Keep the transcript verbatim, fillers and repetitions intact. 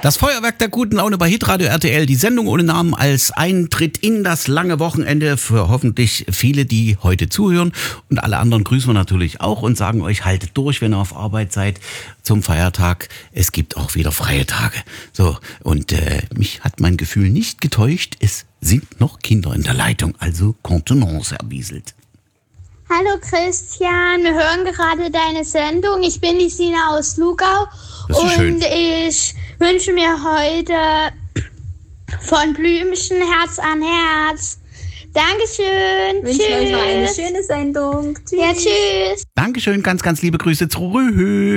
Das Feuerwerk der guten Laune bei Hitradio R T L, die Sendung ohne Namen als Eintritt in das lange Wochenende für hoffentlich viele, die heute zuhören. Und alle anderen grüßen wir natürlich auch und sagen euch, haltet durch, wenn ihr auf Arbeit seid zum Feiertag. Es gibt auch wieder freie Tage. So, und äh, mich hat mein Gefühl nicht getäuscht. Es sind noch Kinder in der Leitung, also Kontenance erwieselt. Hallo Christian, wir hören gerade deine Sendung. Ich bin die Sina aus Lugau und schön. Ich wünsche mir heute von Blümchen Herz an Herz. Dankeschön. Ich wünsche euch noch eine schöne Sendung. Tschüss. Ja, tschüss. Dankeschön, ganz, ganz liebe Grüße zurück.